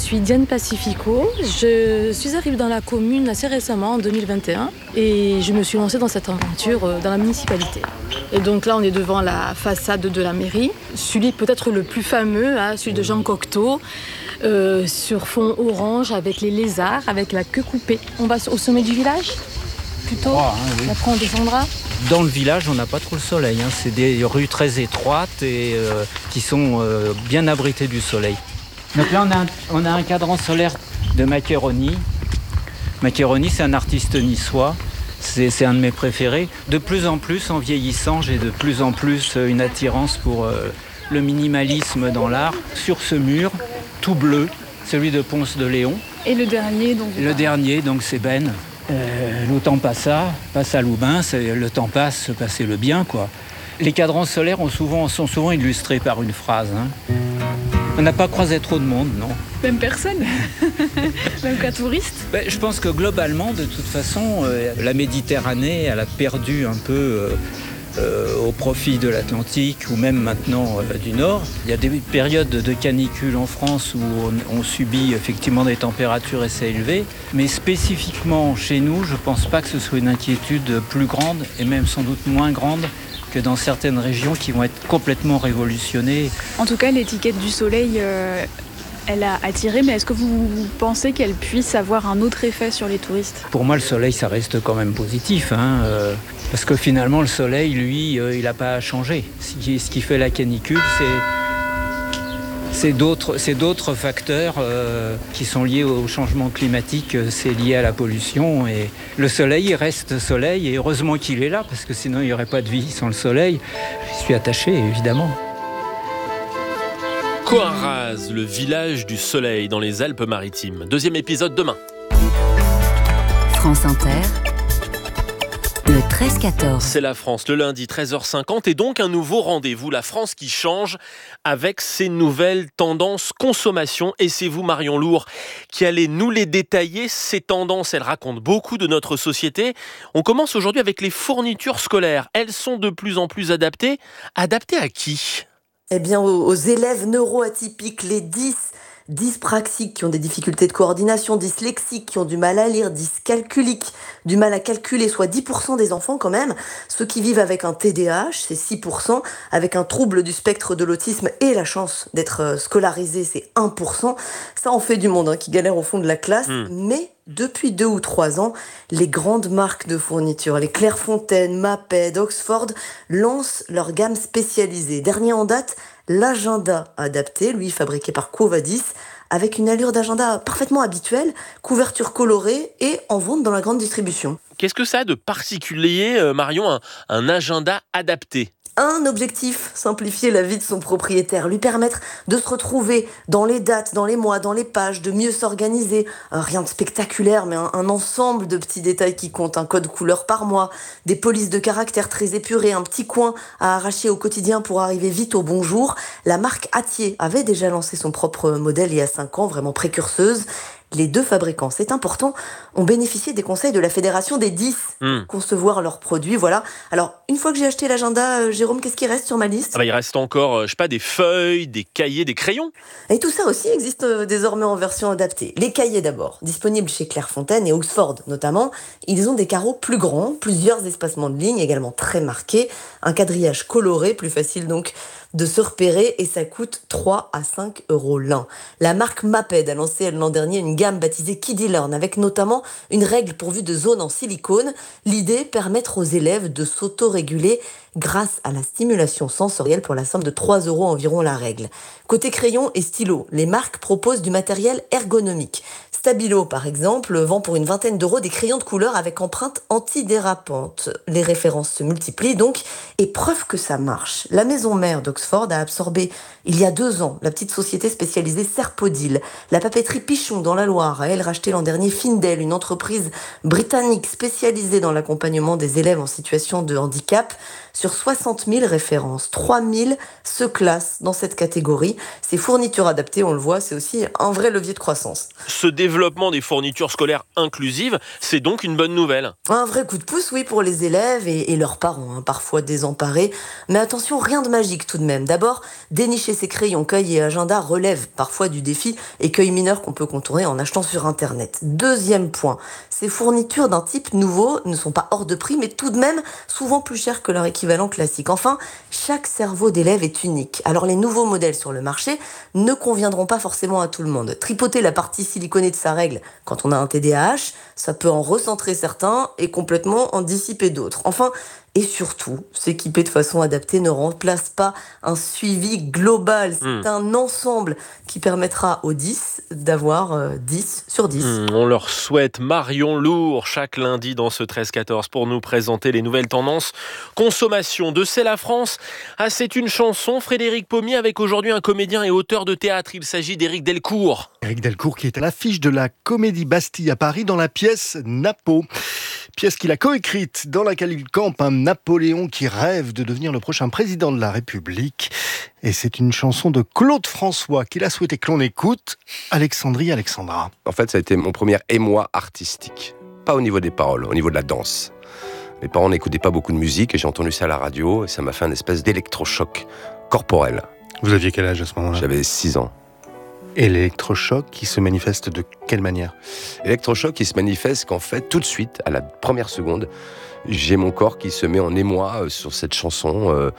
suis Diane Pacifico. Je suis arrivée dans la commune assez récemment, en 2021, et je me suis lancée dans cette aventure dans la municipalité. Et donc là, on est devant la façade de la mairie, celui peut-être le plus fameux, celui de Jean Cocteau, sur fond orange avec les lézards, avec la queue coupée. On va au sommet du village, plutôt, oui. Après on descendra. Dans le village, on n'a pas trop le soleil. C'est des rues très étroites et qui sont bien abritées du soleil. Donc là, on a un cadran solaire de Maccheroni. Maccheroni, c'est un artiste niçois. C'est un de mes préférés. De plus en plus, en vieillissant, j'ai de plus en plus une attirance pour le minimalisme dans l'art. Sur ce mur, tout bleu, celui de Ponce de Léon. Et le dernier, donc c'est Ben. Le temps passe à Loubain, le temps passe, passer le bien, quoi. Les cadrans solaires sont souvent illustrés par une phrase. On n'a pas croisé trop de monde, non. Même personne. Même qu'un touriste. Je pense que globalement, de toute façon, la Méditerranée, elle a perdu un peu au profit de l'Atlantique ou même maintenant du Nord. Il y a des périodes de canicule en France où on subit effectivement des températures assez élevées, mais spécifiquement chez nous, je ne pense pas que ce soit une inquiétude plus grande et même sans doute moins grande que dans certaines régions qui vont être complètement révolutionnées. En tout cas, l'étiquette du soleil, elle a attiré, mais est-ce que vous pensez qu'elle puisse avoir un autre effet sur les touristes ? Pour moi, le soleil, ça reste quand même positif, parce que finalement, le soleil, lui, il n'a pas changé. Ce qui fait la canicule, c'est d'autres facteurs qui sont liés au changement climatique, c'est lié à la pollution. Et le soleil, il reste soleil, et heureusement qu'il est là, parce que sinon, il n'y aurait pas de vie sans le soleil. Je suis attaché, évidemment. Coarraze, le village du soleil dans les Alpes-Maritimes. 2e épisode demain. France Inter, le 13-14. C'est la France, le lundi 13h50 et donc un nouveau rendez-vous. La France qui change avec ses nouvelles tendances consommation. Et c'est vous, Marion Lourd, qui allez nous les détailler. Ces tendances, elles racontent beaucoup de notre société. On commence aujourd'hui avec les fournitures scolaires. Elles sont de plus en plus adaptées. Adaptées à qui ? Eh bien, aux élèves neuroatypiques, les dyspraxiques qui ont des difficultés de coordination, dyslexiques qui ont du mal à lire, dyscalculiques, du mal à calculer, soit 10% des enfants quand même. Ceux qui vivent avec un TDAH, c'est 6%, avec un trouble du spectre de l'autisme et la chance d'être scolarisé, c'est 1%. Ça en fait du monde qui galère au fond de la classe, mais depuis 2 ou 3 ans, les grandes marques de fournitures, les Clairefontaine, Maped, Oxford, lancent leur gamme spécialisée. Dernier en date, l'agenda adapté, lui fabriqué par Quo Vadis, avec une allure d'agenda parfaitement habituelle, couverture colorée et en vente dans la grande distribution. Qu'est-ce que ça a de particulier, Marion, un agenda adapté ? Un objectif, simplifier la vie de son propriétaire, lui permettre de se retrouver dans les dates, dans les mois, dans les pages, de mieux s'organiser. Rien de spectaculaire, mais un ensemble de petits détails qui comptent. Un code couleur par mois, des polices de caractère très épurées, un petit coin à arracher au quotidien pour arriver vite au bonjour. La marque Hatier avait déjà lancé son propre modèle il y a 5 ans, vraiment précurseuse. Les 2 fabricants, c'est important, ont bénéficié des conseils de la Fédération des 10 pour concevoir leurs produits. Voilà. Alors, une fois que j'ai acheté l'agenda, Jérôme, qu'est-ce qui reste sur ma liste ? Il reste encore, des feuilles, des cahiers, des crayons. Et tout ça aussi existe désormais en version adaptée. Les cahiers d'abord, disponibles chez Clairefontaine et Oxford notamment. Ils ont des carreaux plus grands, plusieurs espacements de lignes également très marqués, un quadrillage coloré, plus facile donc de se repérer, et ça coûte 3 à 5 € l'un. La marque Maped a lancé l'an dernier une gamme baptisée Kids Learn, avec notamment une règle pourvue de zones en silicone. L'idée, permettre aux élèves de s'auto-réguler grâce à la stimulation sensorielle pour la somme de 3 € environ la règle. Côté crayon et stylo, les marques proposent du matériel ergonomique. Stabilo, par exemple, vend pour une vingtaine d'euros des crayons de couleur avec empreinte antidérapante. Les références se multiplient donc, et preuve que ça marche. La maison mère d'Oxford a absorbé, il y a 2 ans, la petite société spécialisée Serpodil. La papeterie Pichon dans la Loire a, elle, racheté l'an dernier Findel, une entreprise britannique spécialisée dans l'accompagnement des élèves en situation de handicap. Sur 60 000 références, 3 000 se classent dans cette catégorie. Ces fournitures adaptées, on le voit, c'est aussi un vrai levier de croissance. Ce développement des fournitures scolaires inclusives, c'est donc une bonne nouvelle. Un vrai coup de pouce, oui, pour les élèves et leurs parents, parfois désemparés. Mais attention, rien de magique tout de même. D'abord, dénicher ses crayons, cahiers et agendas relève parfois du défi écueil mineur qu'on peut contourner en achetant sur Internet. Deuxième point, ces fournitures d'un type nouveau ne sont pas hors de prix, mais tout de même souvent plus chères que leur équivalent classique. Enfin, chaque cerveau d'élève est unique. Alors les nouveaux modèles sur le marché ne conviendront pas forcément à tout le monde. Tripoter la partie siliconée de sa règle quand on a un TDAH, ça peut en recentrer certains et complètement en dissiper d'autres. Enfin, et surtout, s'équiper de façon adaptée ne remplace pas un suivi global. C'est un ensemble qui permettra aux 10 d'avoir 10 sur 10. On leur souhaite. Marion Lourd, chaque lundi dans ce 13-14 pour nous présenter les nouvelles tendances consommation de C'est la France. Ah, c'est une chanson, Frédéric Pommier, avec aujourd'hui un comédien et auteur de théâtre. Il s'agit d'Éric Delcourt. Éric Delcourt qui est à l'affiche de la Comédie Bastille à Paris dans la pièce Napo. Pièce qu'il a coécrite dans laquelle il campe un Napoléon qui rêve de devenir le prochain président de la République. Et c'est une chanson de Claude François qu'il a souhaité que l'on écoute. Alexandrie Alexandra. En fait, ça a été mon premier émoi artistique. Pas au niveau des paroles, au niveau de la danse. Mes parents n'écoutaient pas beaucoup de musique et j'ai entendu ça à la radio et ça m'a fait un espèce d'électrochoc corporel. Vous aviez quel âge à ce moment-là ? J'avais 6 ans. Et l'électrochoc qui se manifeste de quelle manière ? L'électrochoc qui se manifeste qu'en fait, tout de suite, à la première seconde, j'ai mon corps qui se met en émoi sur cette chanson.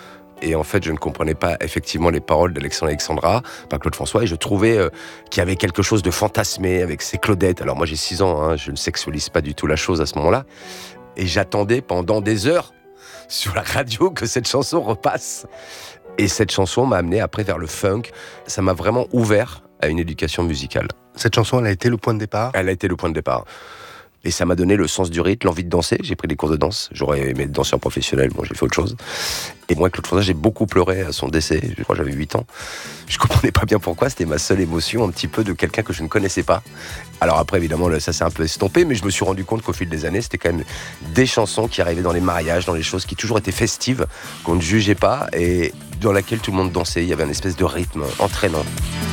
Et en fait, je ne comprenais pas effectivement les paroles d'Alexandre Alexandra par Claude François. Et je trouvais qu'il y avait quelque chose de fantasmé avec ces Claudettes. Alors moi, j'ai 6 ans, je ne sexualise pas du tout la chose à ce moment-là. Et j'attendais pendant des heures sur la radio que cette chanson repasse. Et cette chanson m'a amené après vers le funk. Ça m'a vraiment ouvert à une éducation musicale. Cette chanson, elle a été le point de départ ? Elle a été le point de départ. Et ça m'a donné le sens du rythme, l'envie de danser. J'ai pris des cours de danse. J'aurais aimé être danseur professionnel. Bon, j'ai fait autre chose. Et moi, Claude François, j'ai beaucoup pleuré à son décès. Je crois que j'avais 8 ans. Je comprenais pas bien pourquoi. C'était ma seule émotion, un petit peu de quelqu'un que je ne connaissais pas. Alors après, évidemment, ça s'est un peu estompé, mais je me suis rendu compte qu'au fil des années, c'était quand même des chansons qui arrivaient dans les mariages, dans les choses qui toujours étaient festives, qu'on ne jugeait pas et dans laquelle tout le monde dansait. Il y avait une espèce de rythme entraînant.